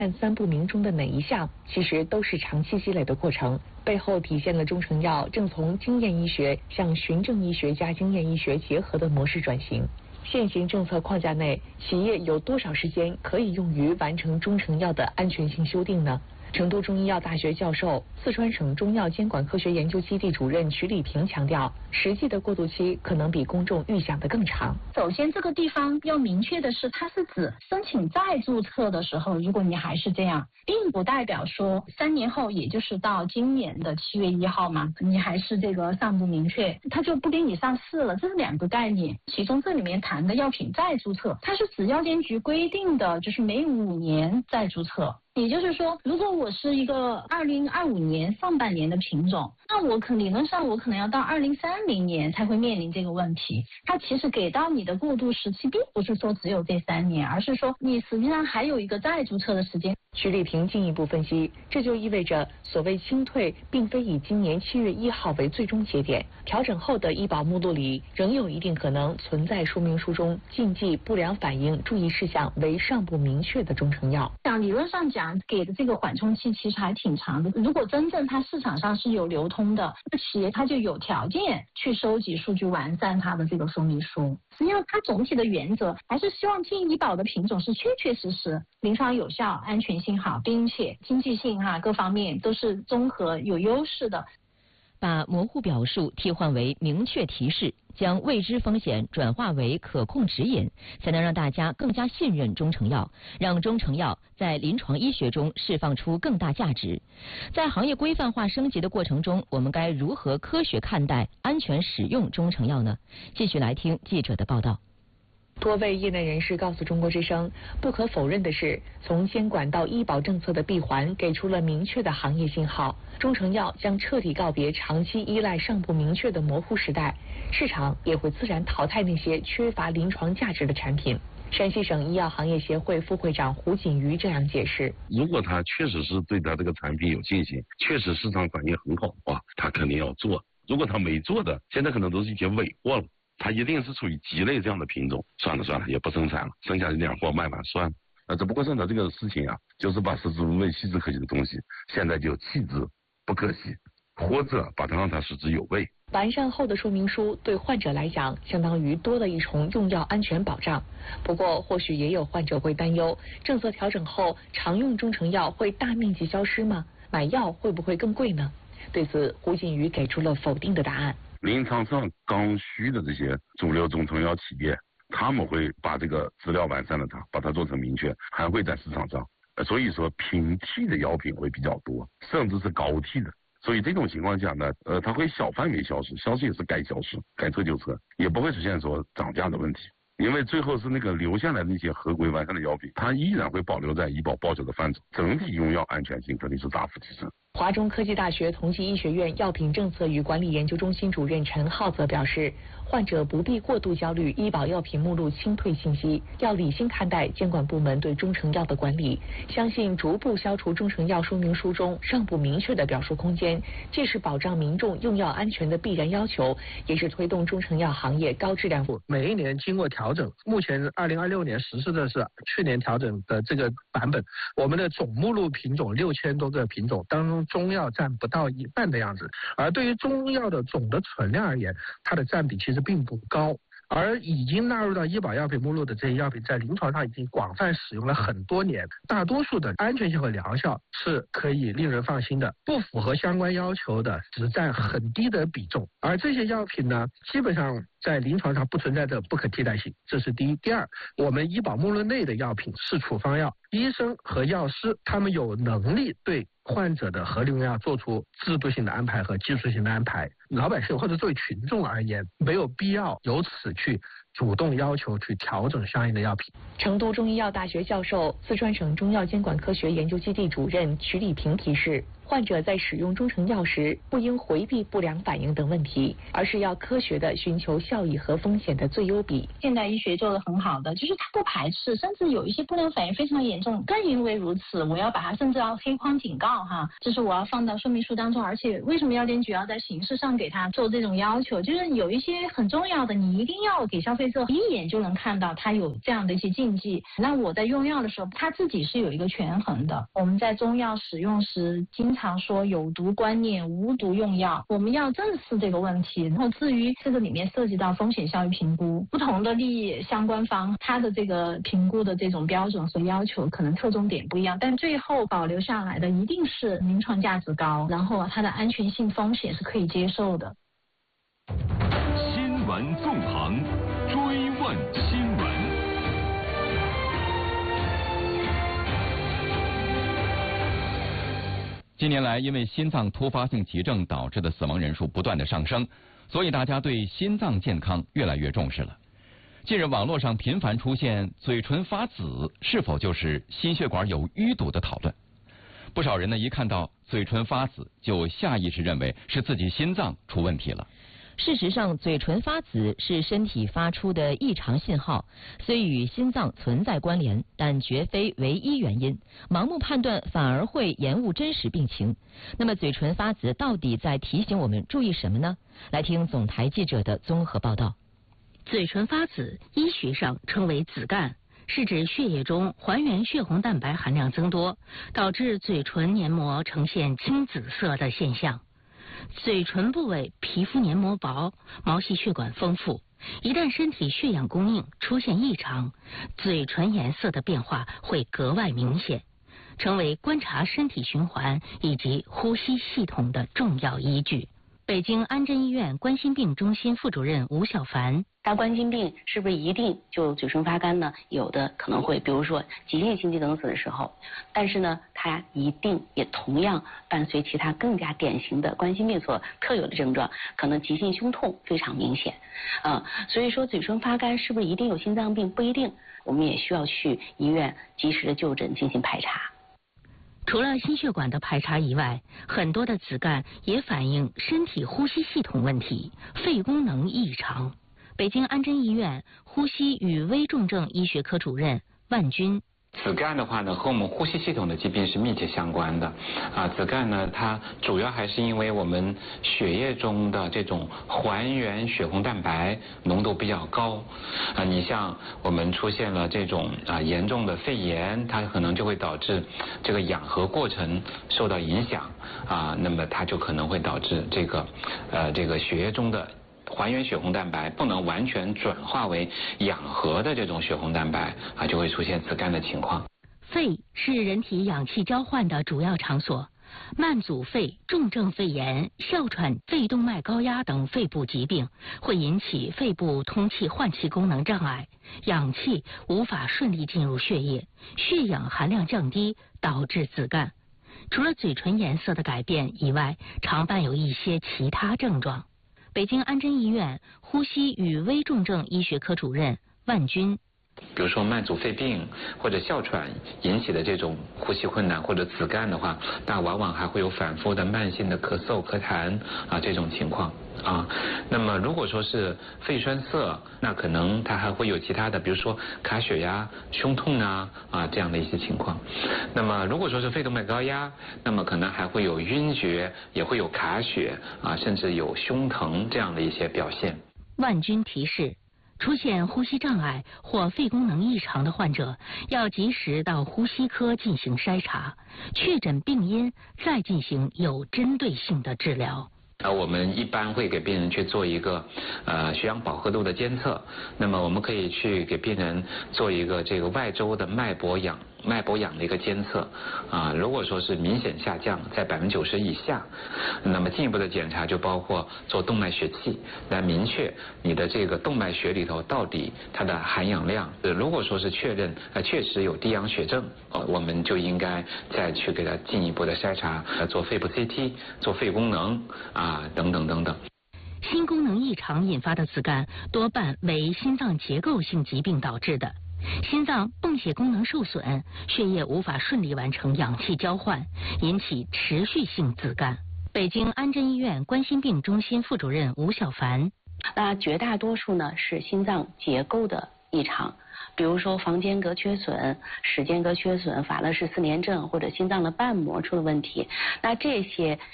但三不明中的哪一项，其实都是长期积累的过程，背后体现了中成药正从经验医学向循证医学加经验医学结合的模式转型。现行政策框架内，企业有多少时间可以用于完成中成药的安全性修订呢？成都中医药大学教授、四川省中药监管科学研究基地主任曲礼平强调，实际的过渡期可能比公众预想的更长。 首先，这个地方要明确的是，它是指申请再注册的时候，如果你还是这样，并不代表说3年后，也就是到今年的7月1号嘛，你还是这个尚不明确，它就不给你上市了，这是2个概念。其中这里面谈的药品再注册，它是指药监局规定的，就是每5年再注册。也就是说，如果我是一个2025年上半年的品种，那理论上我可能要到2030年才会面临这个问题。它其实给到你的过渡时期，并不是说只有这3年，而是说你实际上还有一个再注册的时间。 曲礼平进一步分析，这就意味着所谓清退，并非以今年7月1号为最终节点。调整后的医保目录里，仍有一定可能存在说明书中禁忌、不良反应、注意事项为尚不明确的中成药。 理论上讲，给的这个缓冲期其实还挺长的。如果真正它市场上是有流通的，那企业它就有条件去收集数据，完善它的这个说明书。实际上，它总体的原则还是希望进医保的品种是确确实实临床有效、安全性好，并且经济性各方面都是综合有优势的。 把模糊表述替换为明确提示，将未知风险转化为可控指引，才能让大家更加信任中成药，让中成药在临床医学中释放出更大价值。在行业规范化升级的过程中，我们该如何科学看待、安全使用中成药呢？继续来听记者的报道。 多位业内人士告诉中国之声，不可否认的是，从监管到医保政策的闭环给出了明确的行业信号，中成药将彻底告别长期依赖尚不明确的模糊时代，市场也会自然淘汰那些缺乏临床价值的产品。山西省医药行业协会副会长胡锦瑜这样解释： 如果他确实是对他这个产品有信心，确实市场反应很好的话，他肯定要做。如果他没做的，现在可能都是一些尾货了。它一定是处于鸡肋这样的品种，算了，也不生产了，剩下的2货卖完算了。只不过现在这个事情就是把食之无味弃之可惜的东西，现在就弃之不可惜，或者把它让它食之有味。 完善后的说明书对患者来讲，相当于多了一重用药安全保障。不过，或许也有患者会担忧，政策调整后，常用中成药会大面积消失吗？买药会不会更贵呢？对此，胡锦瑜给出了否定的答案。 临床上刚需的这些主流中成药企业，他们会把这个资料完善了把它做成明确，还会在市场上。所以说平替的药品会比较多，甚至是高替的。所以这种情况下呢，它会小范围消失，消失也是该消失，该撤就撤，也不会出现说涨价的问题。因为最后是那个留下来的那些合规完善的药品，它依然会保留在医保报销的范畴，整体用药安全性肯定是大幅提升。 华中科技大学同济医学院药品政策与管理研究中心主任陈浩则表示，患者不必过度焦虑医保药品目录清退信息，要理性看待监管部门对中成药的管理，相信逐步消除中成药说明书中尚不明确的表述空间，既是保障民众用药安全的必然要求，也是推动中成药行业高质量。 每一年经过调整，目前2026年实施的是去年调整的这个版本，我们的总目录品种6000多个品种当中，中药占不到1半的样子，而对于中药的总的存量而言，它的占比其实并不高。而已经纳入到医保药品目录的这些药品，在临床上已经广泛使用了很多年，大多数的安全性和疗效是可以令人放心的，不符合相关要求的只占很低的比重。而这些药品呢，基本上在临床上不存在的不可替代性，这是第一。第二，我们医保目录内的药品是处方药，医生和药师他们有能力对患者的合理用药做出制度性的安排和技术性的安排，老百姓或者作为群众而言，没有必要由此去主动要求去调整相应的药品。 成都中医药大学教授、四川省中药监管科学研究基地主任曲礼平提示，患者在使用中成药时，不应回避不良反应等问题，而是要科学地寻求效益和风险的最优比。 现代医学做得很好的，就是它不排斥，甚至有一些不良反应非常严重，更因为如此，我要把它甚至要黑框警告这是我要放到说明书当中。而且为什么药监局要在形式上给他做这种要求，就是有一些很重要的，你一定要给消费费者一眼就能看到他有这样的一些禁忌。那我在用药的时候，他自己是有一个权衡的。我们在中药使用时经常说有毒观念，无毒用药，我们要正视这个问题。然后至于这个里面涉及到风险效益评估，不同的利益相关方他的这个评估的这种标准和要求可能侧重点不一样，但最后保留下来的一定是临床价值高，然后它的安全性风险是可以接受的。 新闻纵横，追问新闻。 近年来，因为心脏突发性急症导致的死亡人数不断的上升，所以大家对心脏健康越来越重视了。近日，网络上频繁出现嘴唇发紫是否就是心血管有淤堵的讨论。不少人呢，一看到嘴唇发紫，就下意识认为是自己心脏出问题了。 事实上，嘴唇发紫是身体发出的异常信号，虽与心脏存在关联，但绝非唯一原因。盲目判断反而会延误真实病情。那么，嘴唇发紫到底在提醒我们注意什么呢？来听总台记者的综合报道。 嘴唇发紫，医学上称为紫疕，是指血液中还原血红蛋白含量增多，导致嘴唇黏膜呈现青紫色的现象。嘴唇部位皮肤黏膜薄，毛细血管丰富，一旦身体血氧供应出现异常，嘴唇颜色的变化会格外明显，成为观察身体循环以及呼吸系统的重要依据。北京安贞医院冠心病中心副主任吴小凡： 大冠心病是不是一定就嘴唇发干呢？有的可能会，比如说急性心肌梗死的时候，但是呢，它一定也同样伴随其他更加典型的冠心病所特有的症状，可能急性胸痛非常明显，所以说嘴唇发干是不是一定有心脏病？不一定，我们也需要去医院及时的就诊进行排查。 除了心血管的排查以外，很多的紫疕也反映身体呼吸系统问题、肺功能异常。北京安贞医院呼吸与危重症医学科主任万军： 紫疕的话呢，和我们呼吸系统的疾病是密切相关的。紫疕呢，它主要还是因为我们血液中的这种还原血红蛋白浓度比较高。你像我们出现了这种严重的肺炎，它可能就会导致这个氧合过程受到影响那么它就可能会导致这个血液中的还原血红蛋白不能完全转化为氧合的这种血红蛋白就会出现紫疕的情况。 肺是人体氧气交换的主要场所，慢阻肺、重症肺炎、哮喘、肺动脉高压等肺部疾病会引起肺部通气换气功能障碍，氧气无法顺利进入血液，血氧含量降低，导致紫疕。除了嘴唇颜色的改变以外，常伴有一些其他症状。北京安贞医院呼吸与危重症医学科主任万军： 比如说慢阻肺病或者哮喘引起的这种呼吸困难或者紫疕的话，那往往还会有反复的慢性的咳嗽、咳痰这种情况那么如果说是肺栓塞，那可能它还会有其他的，比如说卡血压、胸痛这样的一些情况。那么如果说是肺动脉高压，那么可能还会有晕厥，也会有卡血甚至有胸疼这样的一些表现。 万军提示：出现呼吸障碍或肺功能异常的患者，要及时到呼吸科进行筛查，确诊病因，再进行有针对性的治疗。 我们一般会给病人去做一个血氧饱和度的监测，那么我们可以去给病人做一个这个外周的脉搏氧的一个监测如果说是明显下降在90%以下，那么进一步的检查就包括做动脉血气来明确你的这个动脉血里头到底它的含氧量。如果说是确认确实有低氧血症我们就应该再去给它进一步的筛查，做肺部 CT、做肺功能等等等等。 心功能异常引发的紫疕多半为心脏结构性疾病导致的，心脏泵血功能受损，血液无法顺利完成氧气交换，引起持续性紫疕。北京安贞医院冠心病中心副主任吴小凡： 那绝大多数呢是心脏结构的异常，比如说房间隔缺损、室间隔缺损、法勒氏4年症或者心脏的瓣膜出了问题，那这些